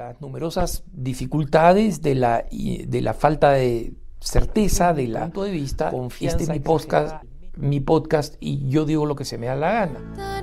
las numerosas dificultades, de la falta de certeza, de la punto de vista. Este es mi podcast y yo digo lo que se me da la gana.